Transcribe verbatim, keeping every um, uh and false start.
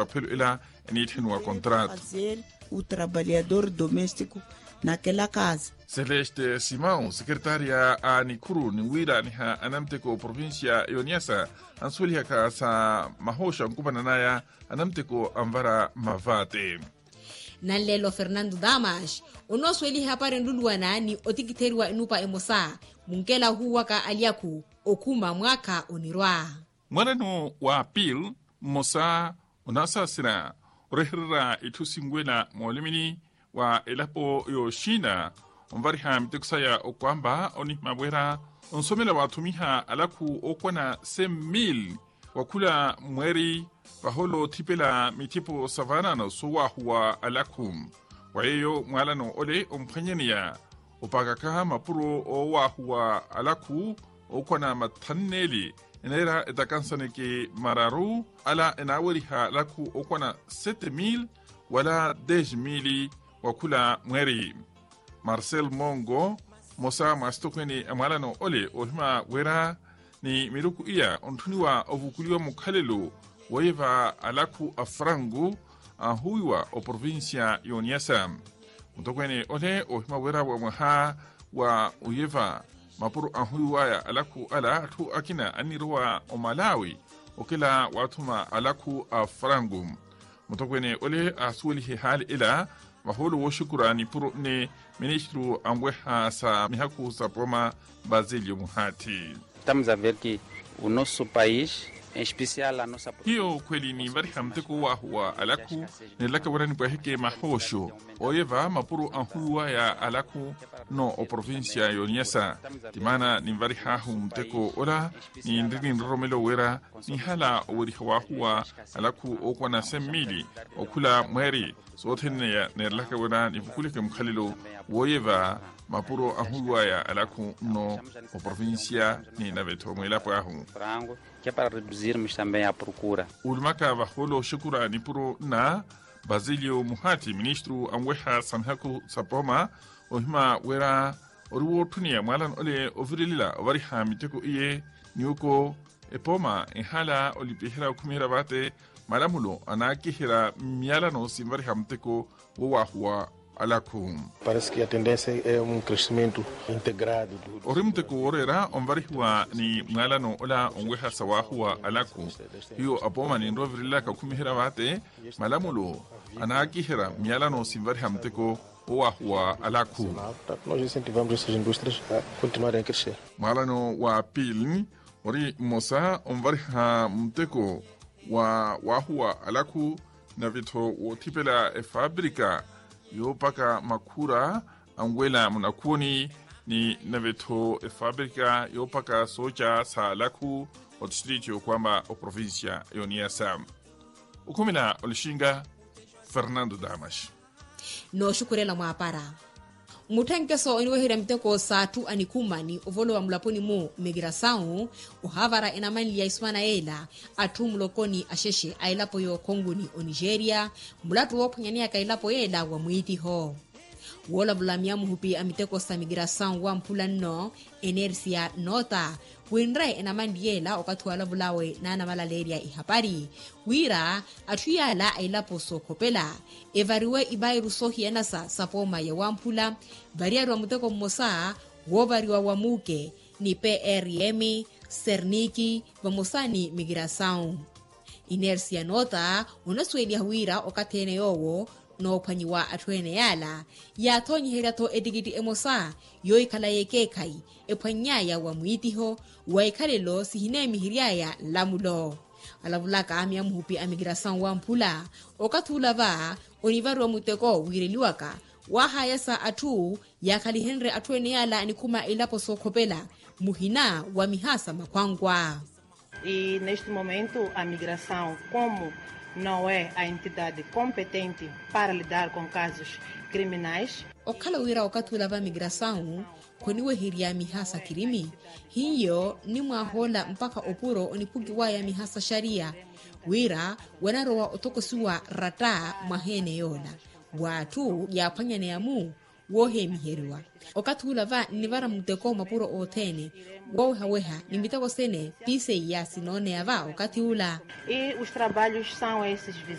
papel ila enithenua contrato. Fazer o trabalhador doméstico naquela casa. Celeste Simão, secretária a Nikuru Niwira niha anamteko província Yoniasa, ansulia ka sa mahosha nkubana naya anamteko amvara mavate. Nalelo Fernando Damas, onoso eli hapare nduluwana ni otikiterwa inupa emosa, munkela huwa ka aliaku, okuma mwaka onirwa. Mwanano wa apil, mosa onasa sina, orehira itusingwena mwalimini wa elapo yoshina, onvariha mitekusaya okwamba onihmabwera, onsomela watumiha alaku okwana sem wakula mweri paholo tipela mitipo savana na suwa huwa alakum. Waeyo mwalano ole omphanyenia opakaka mapuro owa huwa alaku okwana mathaneli enera etakansaneke mararu ala enaweriha alaku okwana sete mil wala dez mili wakula mweri. Marcel Mongo mosa mastokweni mwalano ole ohima wera ni miruku iya ontuniwa ovukuliwa mukhalelo waiva alaku afrangu ahuiwa o provincia Yoniasa. Mtokwene ole ohima wera wa mwaha wa uyeva mapuru ahuiwa ya alaku ala tu akina anirwa o Malawi okila watuma alaku afrangu. Mtokwene ole asulihi hali ila maholo wo shukurani puru ne ministru amweha sa mihaku sa poma Basilio Muhati. Estamos a ver que o nosso país, em especial a nossa... Hiyo kweli ni mbariha mteko wa huwa alaku nilaka warani kwa heke mahosho oyeva mapuru ahuwa ya alaku no o provincia Yoniasa. Timana ni mbariha hu mteko ola ni ndini nromelo wera ni hala oweriha wa huwa alaku okwana semmili okula mweri sootene ya nilaka wera ni fukulike mkhalilo oyeva mapuro ahuwa ya alaku no o provincia ni naveto mwelapo ahu. Que é para reduzirmos também a procura. Ulmaka vaholo shukura ni puro na Basilio Muhati, ministru amweha sanhaku sapoma ohima wera oruwo tunia mwalan ole ovirilila ovariha miteko iye niuko epoma ehala olipihira kumira bate malamulo anakihira mialano simvariha mteko wawahua alakum. Parece que a tendência é um crescimento integrado. Orimteko orera onvarihua ni mgalano ola ongweha sawahua alaku. Hiyo apoma ni ndovirila kakumihira bate malamulo anakihira mialano simvariha mteko wawahua alaku. Nós incentivamos essas indústrias a continuarem a crescer. Mgalano wa pili ori mosa onvariha mteko wa wahua alaku na vito wotipela e fabrika yo paka makura angwela munakuni ni naveto e fabrika yo paka soja sa laku o distrito kwamba o provincia Yoniasa. Ukumila olishinga Fernando Damas. No shukurela mwapara. Mutenkeso iniwehira mteko satu anikumani ovolo wa mlaponi mo migração uhavara enamani ya iswana ela atu mlokoni asheshe ailapo yo Kongoni o Nigeria mulatu wopanyania kailapo ela wa muiti ho. Wola bulamia muhupi amiteko sa migração wa mpula no inercia nota winrai enamani yela okatuala bulawe na namalaleria ihapari wira atuyala ailapo sokopela evariwe ibairu sohi enasa sapoma ya wampula variarwa muteko mmosa wovariwa wamuke ni P R M Serniki vamosani migração inercia nota unaswedia wira okatene yowo no panyiwa atwene yala ya tonyi herato edigiti emosa yoi kala yekekai epanyaya wa muitiho wa ikalelo sihine mihiriaya lamulo alavulaka amia muhupi amigração wa mpula okatula va onivaru wa muteko wireliwaka wahaya sa atu ya kali henre atwene yala anikuma ilapo sokopela muhina wa mihasa makwangwa. E neste momento a migração, como não é a entidade competente para lidar com casos criminais. Okala wira okatula va migração koniwe hiria mihasa kirimi hiyo ni mwahola mpaka opuro onipugi waya mihasa sharia wira wanarowa otokosuwa rata mahene yola watu yapanyane yamu wohe miheriwa okatula va nivara muteko mapuro otene wo haweha nimitako sene pise ya sinone ava okatiula. E os trabalhos são esses